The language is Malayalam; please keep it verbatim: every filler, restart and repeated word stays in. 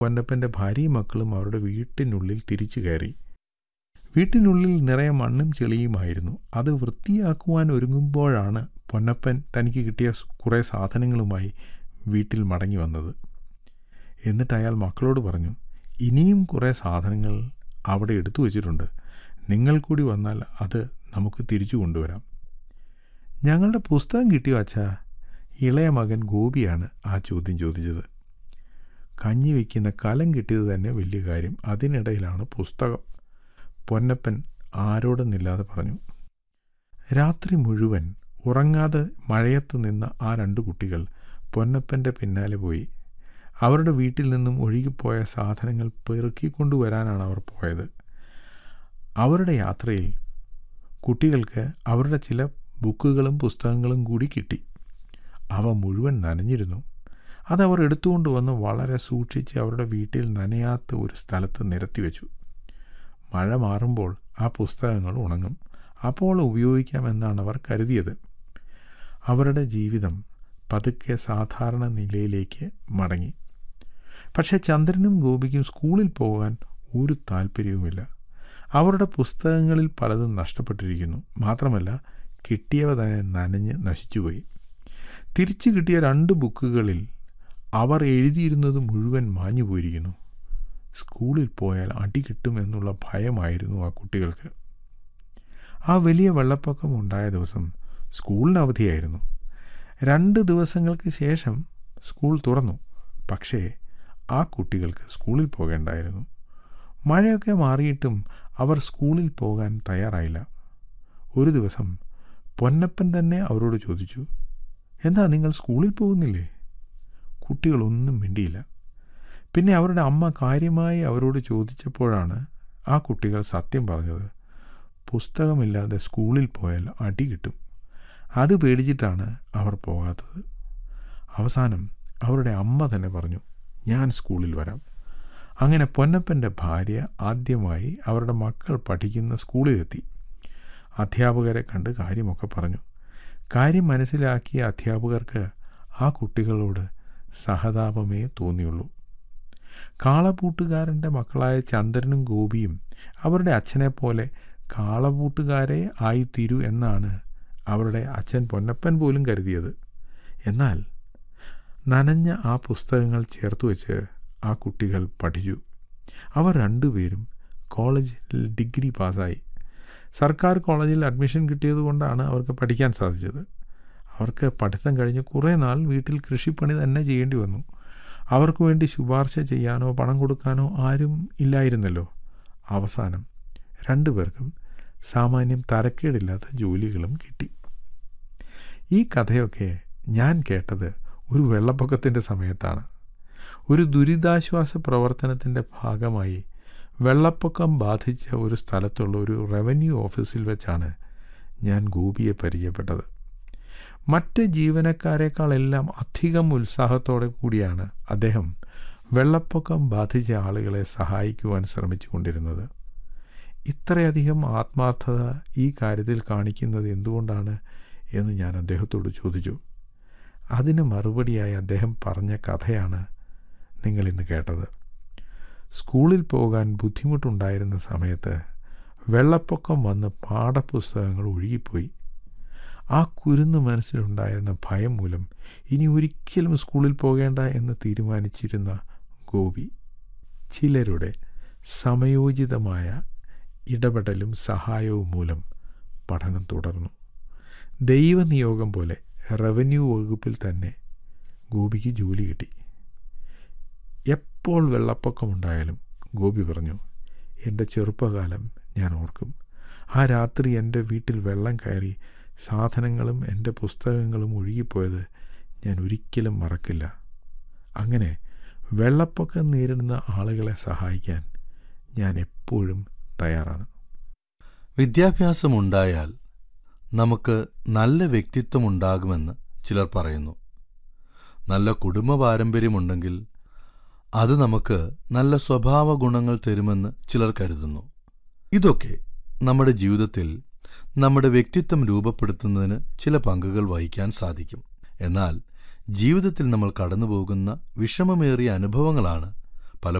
പൊന്നപ്പൻ്റെ ഭാര്യയും മക്കളും അവരുടെ വീട്ടിനുള്ളിൽ തിരിച്ചു കയറി. വീട്ടിനുള്ളിൽ നിറയെ മണ്ണും ചെളിയുമായിരുന്നു. അത് വൃത്തിയാക്കുവാൻ ഒരുങ്ങുമ്പോഴാണ് പൊന്നപ്പൻ തനിക്ക് കിട്ടിയ കുറേ സാധനങ്ങളുമായി വീട്ടിൽ മടങ്ങി വന്നത്. എന്നിട്ട് അയാൾ മക്കളോട് പറഞ്ഞു, ഇനിയും കുറേ സാധനങ്ങൾ അവിടെ എടുത്തു വച്ചിട്ടുണ്ട്. നിങ്ങൾ കൂടി വന്നാൽ അത് നമുക്ക് തിരിച്ചു കൊണ്ടുവരാം. ഞങ്ങളുടെ പുസ്തകം കിട്ടിയോ അച്ഛാ? ഇളയ മകൻ ഗോപിയാണ് ആ ചോദ്യം ചോദിച്ചത്. കഞ്ഞി വയ്ക്കുന്ന കലം കിട്ടിയത് തന്നെ വലിയ കാര്യം. അതിനിടയിലാണ് പുസ്തകം. പൊന്നപ്പൻ ആരോടെന്നില്ലാതെ പറഞ്ഞു. രാത്രി മുഴുവൻ ഉറങ്ങാതെ മഴയത്ത് നിന്ന ആ രണ്ടു കുട്ടികൾ പൊന്നപ്പൻ്റെ പിന്നാലെ പോയി. അവരുടെ വീട്ടിൽ നിന്നും ഒഴുകിപ്പോയ സാധനങ്ങൾ പെറുക്കിക്കൊണ്ടുവരാനാണ് അവർ പോയത്. അവരുടെ യാത്രയിൽ കുട്ടികൾക്ക് അവരുടെ ചില ബുക്കുകളും പുസ്തകങ്ങളും കൂടി കിട്ടി. അവ മുഴുവൻ നനഞ്ഞിരുന്നു. അതവർ എടുത്തുകൊണ്ട് വന്ന് വളരെ സൂക്ഷിച്ച് അവരുടെ വീട്ടിൽ നനയാത്ത ഒരു സ്ഥലത്ത് നിരത്തിവെച്ചു. മഴ മാറുമ്പോൾ ആ പുസ്തകങ്ങൾ ഉണങ്ങും. അപ്പോൾ ഉപയോഗിക്കാമെന്നാണ് അവർ കരുതിയത്. അവരുടെ ജീവിതം പതുക്കെ സാധാരണ നിലയിലേക്ക് മടങ്ങി. പക്ഷേ ചന്ദ്രനും ഗോപിക്കും സ്കൂളിൽ പോകാൻ ഒരു താല്പര്യവുമില്ല. അവരുടെ പുസ്തകങ്ങളിൽ പലതും നഷ്ടപ്പെട്ടിരിക്കുന്നു. മാത്രമല്ല, കിട്ടിയവ തന്നെ നനഞ്ഞ് നശിച്ചുപോയി. തിരിച്ചു കിട്ടിയ രണ്ട് ബുക്കുകളിൽ അവർ എഴുതിയിരുന്നത് മുഴുവൻ മാഞ്ഞു പോയിരിക്കുന്നു. സ്കൂളിൽ പോയാൽ അടി കിട്ടുമെന്നുള്ള ഭയമായിരുന്നു ആ കുട്ടികൾക്ക്. ആ വലിയ വെള്ളപ്പൊക്കം ഉണ്ടായ ദിവസം സ്കൂളിന് അവധിയായിരുന്നു. രണ്ട് ദിവസങ്ങൾക്ക് ശേഷം സ്കൂൾ തുറന്നു. പക്ഷേ ആ കുട്ടികൾക്ക് സ്കൂളിൽ പോകേണ്ടായിരുന്നു. മഴയൊക്കെ മാറിയിട്ടും അവർ സ്കൂളിൽ പോകാൻ തയ്യാറായില്ല. ഒരു ദിവസം പൊന്നപ്പൻ തന്നെ അവരോട് ചോദിച്ചു, എന്താ നിങ്ങൾ സ്കൂളിൽ പോകുന്നില്ലേ? കുട്ടികളൊന്നും മിണ്ടിയില്ല. പിന്നെ അവരുടെ അമ്മ കാര്യമായി അവരോട് ചോദിച്ചപ്പോഴാണ് ആ കുട്ടികൾ സത്യം പറഞ്ഞത്. പുസ്തകമില്ലാതെ സ്കൂളിൽ പോയാൽ അടി കിട്ടും. അത് പേടിച്ചിട്ടാണ് അവർ പോകാത്തത്. അവസാനം അവരുടെ അമ്മ തന്നെ പറഞ്ഞു, ഞാൻ സ്കൂളിൽ വരാം. അങ്ങനെ പൊന്നപ്പൻ്റെ ഭാര്യ ആദ്യമായി അവരുടെ മക്കൾ പഠിക്കുന്ന സ്കൂളിലെത്തി. അധ്യാപകരെ കണ്ട് കാര്യമൊക്കെ പറഞ്ഞു. കാര്യം മനസ്സിലാക്കിയ അധ്യാപകർക്ക് ആ കുട്ടികളോട് സഹതാപമേ തോന്നിയുള്ളൂ. കാളപൂട്ടുകാരൻ്റെ മക്കളായ ചന്ദ്രനും ഗോപിയും അവരുടെ അച്ഛനെപ്പോലെ കാളപൂട്ടുകാരെ ആയിത്തീരൂ എന്നാണ് അവരുടെ അച്ഛൻ പൊന്നപ്പൻ പോലും കരുതിയത്. എന്നാൽ നനഞ്ഞ ആ പുസ്തകങ്ങൾ ചേർത്ത് വെച്ച് ആ കുട്ടികൾ പഠിച്ചു. അവർ രണ്ടുപേരും കോളേജിൽ ഡിഗ്രി പാസ്സായി. സർക്കാർ കോളേജിൽ അഡ്മിഷൻ കിട്ടിയതുകൊണ്ടാണ് അവർക്ക് പഠിക്കാൻ സാധിച്ചത്. അവർക്ക് പഠിത്തം കഴിഞ്ഞ് കുറേ നാൾ വീട്ടിൽ കൃഷിപ്പണി തന്നെ ചെയ്യേണ്ടി വന്നു. അവർക്ക് വേണ്ടി ശുപാർശ ചെയ്യാനോ പണം കൊടുക്കാനോ ആരും ഇല്ലായിരുന്നല്ലോ. അവസാനം രണ്ടുപേർക്കും സാമാന്യം തരക്കേടില്ലാത്ത ജോലികളും കിട്ടി. ഈ കഥയൊക്കെ ഞാൻ കേട്ടത് ഒരു വെള്ളപ്പൊക്കത്തിൻ്റെ സമയത്താണ്. ഒരു ദുരിതാശ്വാസ പ്രവർത്തനത്തിൻ്റെ ഭാഗമായി വെള്ളപ്പൊക്കം ബാധിച്ച ഒരു സ്ഥലത്തുള്ള ഒരു റവന്യൂ ഓഫീസിൽ വെച്ചാണ് ഞാൻ ഗോപിയെ പരിചയപ്പെട്ടത്. മറ്റ് ജീവനക്കാരെക്കാളെല്ലാം അധികം ഉത്സാഹത്തോടെ കൂടിയാണ് അദ്ദേഹം വെള്ളപ്പൊക്കം ബാധിച്ച ആളുകളെ സഹായിക്കുവാൻ ശ്രമിച്ചു കൊണ്ടിരുന്നത്. ഇത്രയധികം ആത്മാർത്ഥത ഈ കാര്യത്തിൽ കാണിക്കുന്നത് എന്തുകൊണ്ടാണ് എന്ന് ഞാൻ അദ്ദേഹത്തോട് ചോദിച്ചു. അതിന് മറുപടിയായി അദ്ദേഹം പറഞ്ഞ കഥയാണ് നിങ്ങളിന്ന് കേട്ടത്. സ്കൂളിൽ പോകാൻ ബുദ്ധിമുട്ടുണ്ടായിരുന്ന സമയത്ത് വെള്ളപ്പൊക്കം വന്ന് പാഠപുസ്തകങ്ങൾ ഒഴുകിപ്പോയി. ആ കുരുന്ന് മനസ്സിലുണ്ടായിരുന്ന ഭയം മൂലം ഇനി ഒരിക്കലും സ്കൂളിൽ പോകേണ്ട എന്ന് തീരുമാനിച്ചിരുന്ന ഗോപി ചിലരുടെ സമയോചിതമായ ഇടപെടലും സഹായവും മൂലം പഠനം തുടർന്നു. ദൈവനിയോഗം പോലെ റവന്യൂ വകുപ്പിൽ തന്നെ ഗോപിക്ക് ജോലി കിട്ടി. എപ്പോൾ വെള്ളപ്പൊക്കമുണ്ടായാലും ഗോപി പറഞ്ഞു, എൻ്റെ ചെറുപ്പകാലം ഞാൻ ഓർക്കും. ആ രാത്രി എൻ്റെ വീട്ടിൽ വെള്ളം കയറി സാധനങ്ങളും എൻ്റെ പുസ്തകങ്ങളും ഒഴുകിപ്പോയത് ഞാൻ ഒരിക്കലും മറക്കില്ല. അങ്ങനെ വെള്ളപ്പൊക്കം നേരിടുന്ന ആളുകളെ സഹായിക്കാൻ ഞാൻ എപ്പോഴും തയ്യാറാണ്. വിദ്യാഭ്യാസമുണ്ടായാൽ നമുക്ക് നല്ല വ്യക്തിത്വമുണ്ടാകുമെന്ന് ചിലർ പറയുന്നു. നല്ല കുടുംബ പാരമ്പര്യമുണ്ടെങ്കിൽ അത് നമുക്ക് നല്ല സ്വഭാവ ഗുണങ്ങൾ തരുമെന്ന് ചിലർ കരുതുന്നു. ഇതൊക്കെ നമ്മുടെ ജീവിതത്തിൽ നമ്മുടെ വ്യക്തിത്വം രൂപപ്പെടുത്തുന്നതിന് ചില പങ്കുകൾ വഹിക്കാൻ സാധിക്കും. എന്നാൽ ജീവിതത്തിൽ നമ്മൾ കടന്നുപോകുന്ന വിഷമമേറിയ അനുഭവങ്ങളാണ്